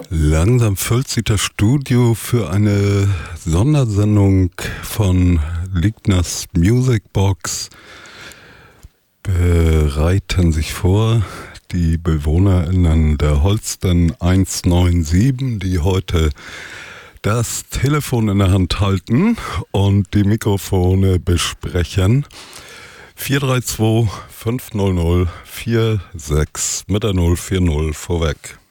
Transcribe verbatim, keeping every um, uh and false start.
Langsam füllt sich das Studio für eine Sondersendung von Ligners Musicbox. Bereiten sich vor die BewohnerInnen der Holsten hundertsiebenundneunzig, die heute das Telefon in der Hand halten und die Mikrofone besprechen. vier drei zwei fünf null null vier sechs mit der null vier null vorweg.